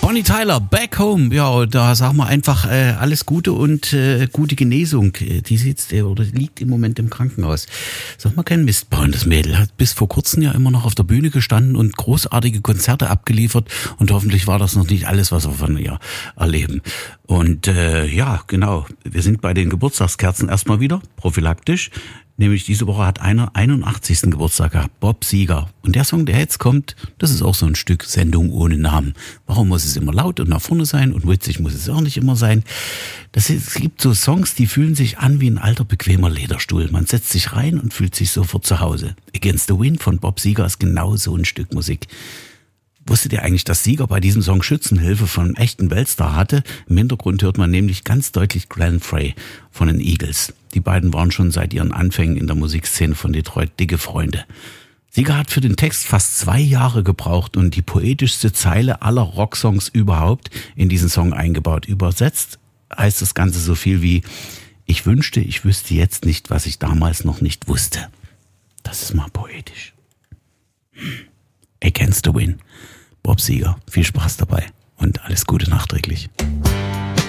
Bonnie Tyler, Back Home. Ja, da sagen wir einfach alles Gute und gute Genesung. Die sitzt oder liegt im Moment im Krankenhaus. Sag mal, kein Mist bauen. Das Mädel hat bis vor kurzem ja immer noch auf der Bühne gestanden und großartige Konzerte abgeliefert. Und hoffentlich war das noch nicht alles, was wir von ihr erleben. Und ja, genau. Wir sind bei den Geburtstagskerzen erstmal wieder, prophylaktisch. Nämlich diese Woche hat einer 81. Geburtstag gehabt, Bob Seger. Und der Song, der jetzt kommt, das ist auch so ein Stück Sendung ohne Namen. Warum muss es immer laut und nach vorne sein und witzig muss es auch nicht immer sein? Es gibt so Songs, die fühlen sich an wie ein alter, bequemer Lederstuhl. Man setzt sich rein und fühlt sich sofort zu Hause. Against the Wind von Bob Seger ist genau so ein Stück Musik. Wusstet ihr eigentlich, dass Seger bei diesem Song Schützenhilfe von einem echten Weltstar hatte? Im Hintergrund hört man nämlich ganz deutlich Glenn Frey von den Eagles. Die beiden waren schon seit ihren Anfängen in der Musikszene von Detroit dicke Freunde. Seger hat für den Text fast 2 Jahre gebraucht und die poetischste Zeile aller Rocksongs überhaupt in diesen Song eingebaut. Übersetzt heißt das Ganze so viel wie: Ich wünschte, ich wüsste jetzt nicht, was ich damals noch nicht wusste. Das ist mal poetisch. Against the Wind. Bob Seger. Viel Spaß dabei und alles Gute nachträglich.